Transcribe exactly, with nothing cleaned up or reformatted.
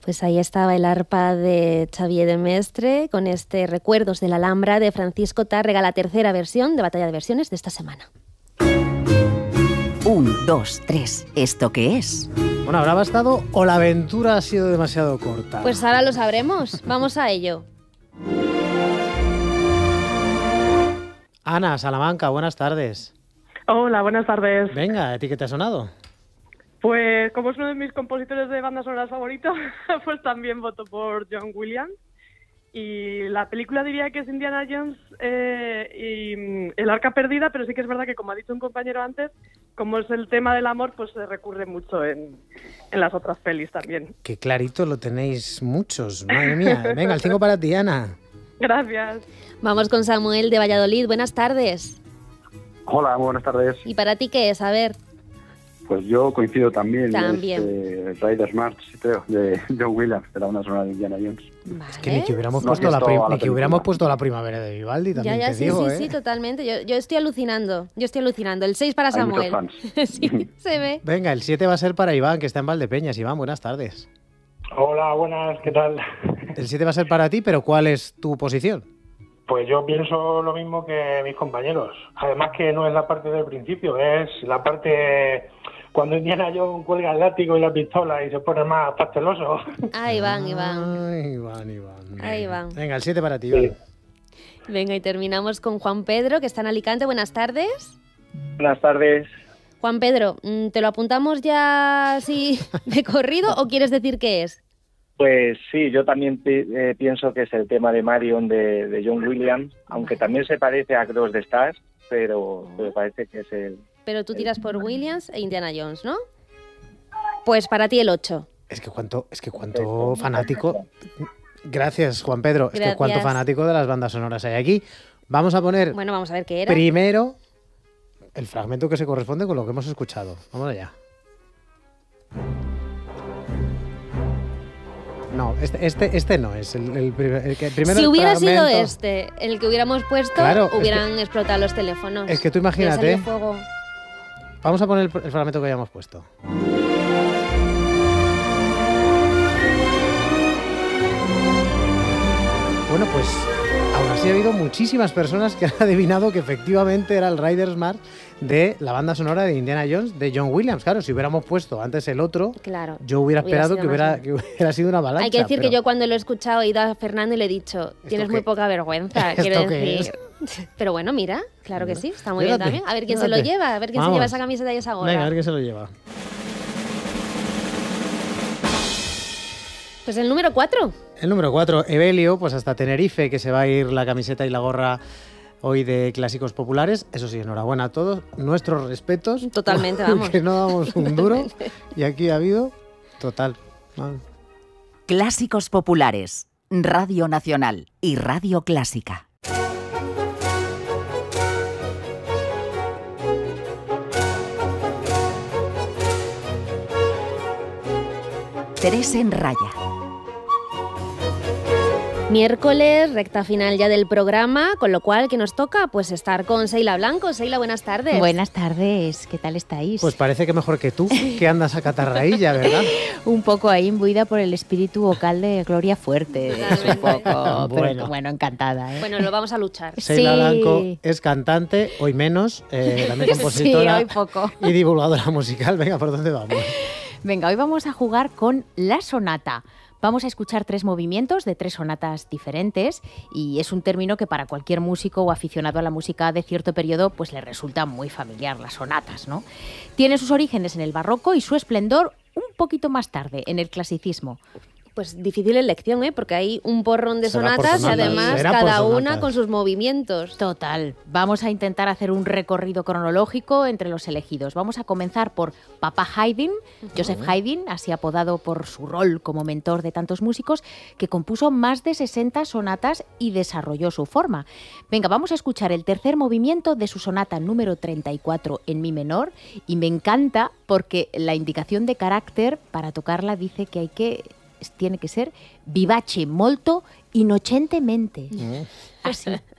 Pues ahí estaba el arpa de Xavier de Mestre con este Recuerdos de la Alhambra de Francisco Tárrega, la tercera versión de Batalla de Versiones de esta semana. Un, dos, tres. ¿Esto qué es? Bueno, ¿habrá bastado o la aventura ha sido demasiado corta? Pues ahora lo sabremos. Vamos a ello. Ana, Salamanca, buenas tardes. Hola, buenas tardes. Venga, ¿a ti qué te ha sonado? Pues como es uno de mis compositores de bandas sonoras favoritos, pues también voto por John Williams. Y la película diría que es Indiana Jones eh, y El Arca Perdida, pero sí que es verdad que, como ha dicho un compañero antes, como es el tema del amor, pues se recurre mucho en, en las otras pelis también. Qué clarito lo tenéis muchos, madre mía. Venga, el cinco para ti, Ana. Gracias. Vamos con Samuel de Valladolid. Buenas tardes. Hola, buenas tardes. ¿Y para ti qué es? A ver. Pues yo coincido también. También. Es, eh, Riders March, creo, de John Williams, de la banda sonora de Indiana Jones. Vale. Es que ni que hubiéramos, No puesto, has la visto prim- a la ni que hubiéramos película. puesto la primavera de Vivaldi, también Ya, ya, te sí, digo, sí, ¿eh? sí, totalmente. Yo, yo estoy alucinando. Yo estoy alucinando. El seis para Hay Samuel. muchos fans. Sí, se ve. Venga, el siete va a ser para Iván, que está en Valdepeñas. Iván, buenas tardes. Hola, buenas, ¿qué tal? El siete va a ser para ti, pero ¿cuál es tu posición? Pues yo pienso lo mismo que mis compañeros. Además que no es la parte del principio, es la parte cuando Indiana Jones cuelga el látigo y la pistola y se pone más pasteloso. Ah, Iván, Iván. Ay, Iván, Iván. Ay, Iván. Venga, el siete para ti, Iván. Venga, y terminamos con Juan Pedro, que está en Alicante. Buenas tardes. Buenas tardes. Juan Pedro, ¿te lo apuntamos ya así de corrido o quieres decir qué es? Pues sí, yo también pi- eh, pienso que es el tema de Marion de, de John Williams, aunque también se parece a Cross the Stars, pero me parece que es el... Pero tú tiras por Williams e Indiana Jones, ¿no? Pues para ti el ocho. Es que cuánto, es que cuánto fanático... Gracias, Juan Pedro. Es Gracias. que cuánto fanático de las bandas sonoras hay aquí. Vamos a poner Bueno, vamos a ver qué era. primero el fragmento que se corresponde con lo que hemos escuchado. Vamos allá. No, este, este, este no es el, el, primer, el que primero Si el hubiera sido fragmento- este el que hubiéramos puesto, Claro, es hubieran explotado los teléfonos. es que tú Hubiera imagínate. salido fuego. Vamos a poner el, el fragmento que habíamos puesto. Bueno, pues aún así ha habido muchísimas personas que han adivinado que efectivamente era el Riders March de la banda sonora de Indiana Jones de John Williams. Claro, si hubiéramos puesto antes el otro, Claro. yo hubiera Hubiera esperado sido que más hubiera, bien. que hubiera sido una avalancha. Hay que decir pero- que yo cuando lo he escuchado he ido a Fernando y le he dicho, tienes muy qué? poca vergüenza, ¿Esto quiero qué decir. Pero bueno, mira, claro que sí, está muy bien Fíjate, también. A ver quién se lo fíjate. lleva, a ver quién Vamos. se lleva esa camiseta y esa gorra. Venga, a ver quién se lo lleva. Pues el número cuatro. El número cuatro, Evelio, pues hasta Tenerife, que se va a ir la camiseta y la gorra hoy de Clásicos Populares. Eso sí, enhorabuena a todos. Nuestros respetos. Totalmente, vamos. Que no damos un duro. Y aquí ha habido total. Vale. Clásicos Populares, Radio Nacional y Radio Clásica. Tres en raya. Miércoles, recta final ya del programa, con lo cual, ¿qué nos toca? Pues estar con Seila Blanco. Seila, buenas tardes. Buenas tardes, ¿qué tal estáis? Pues parece que mejor que tú, que andas a catarraílla, ¿verdad? Un poco ahí imbuida por el espíritu vocal de Gloria Fuerte. Es un poco, Bueno. pero bueno, encantada. ¿eh? Bueno, lo vamos a luchar. Seila Sí. Blanco es cantante, hoy menos, eh, también compositora Sí, hoy poco. y divulgadora musical. Venga, ¿por dónde vamos? Venga, hoy vamos a jugar con la sonata. Vamos a escuchar tres movimientos de tres sonatas diferentes y es un término que para cualquier músico o aficionado a la música de cierto periodo pues le resulta muy familiar, las sonatas, ¿no? Tiene sus orígenes en el barroco y su esplendor un poquito más tarde, en el clasicismo. Pues difícil elección, ¿eh? Porque hay un porrón de Será por sonatas y sonatas, además será por cada una sonatas. con sus movimientos. Total. Vamos a intentar hacer un recorrido cronológico entre los elegidos. Vamos a comenzar por Papa Haydn, Joseph Haydn, así apodado por su rol como mentor de tantos músicos, que compuso más de sesenta sonatas y desarrolló su forma. Venga, vamos a escuchar el tercer movimiento de su sonata número treinta y cuatro en mi menor y me encanta porque la indicación de carácter para tocarla dice que hay que tiene que ser vivace molto innocentemente. Así,